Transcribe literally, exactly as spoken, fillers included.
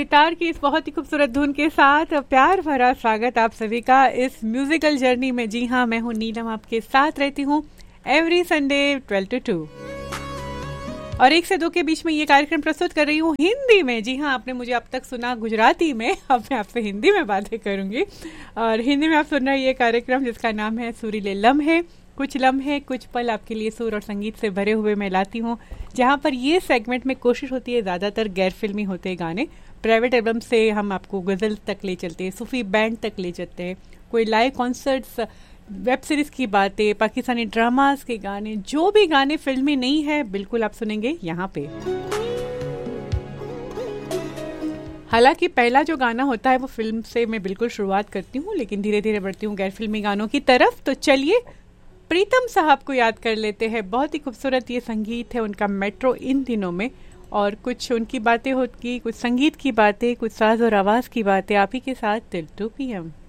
सितार की इस बहुत ही खूबसूरत धुन के साथ प्यार भरा स्वागत आप सभी का इस म्यूजिकल जर्नी में। जी हाँ, मैं हूँ नीलम, आपके साथ रहती हूँ every Sunday twelve to to और एक से दो के बीच में ये कार्यक्रम प्रस्तुत कर रही हूँ हिंदी में। जी हाँ, आपने मुझे अब तक सुना गुजराती में, अब मैं आपसे हिंदी में बातें करूंगी और हिंदी में आप सुन रहे हैं ये कार्यक्रम जिसका नाम है सुरीले लम्हे। कुछ लम्हे कुछ पल आपके लिए सुर और संगीत से भरे हुए मैं लाती हूँ, जहाँ पर ये सेगमेंट में कोशिश होती है ज़्यादातर गैर फिल्मी होते हैं गाने। प्राइवेट एल्बम से हम आपको गज़ल तक ले चलते हैं, सूफी बैंड तक ले चलते हैं, कोई लाइव कॉन्सर्ट्स, वेब सीरीज़ की बातें, पाकिस्तानी ड्रामास के गाने, जो भी गाने फिल्मी नहीं है बिल्कुल आप सुनेंगे यहाँ पे। हालांकि पहला जो गाना होता है वो फिल्म से मैं बिल्कुल शुरुआत करती हूँ, लेकिन धीरे धीरे बढ़ती हूँ गैर फिल्मी गानों की तरफ। तो चलिए प्रीतम साहब को याद कर लेते हैं। बहुत ही खूबसूरत ये संगीत है उनका मेट्रो इन दिनों में, और कुछ उनकी बातें होती, कुछ संगीत की बातें, कुछ साज और आवाज़ की बातें आप ही के साथ टिल टू पी एम।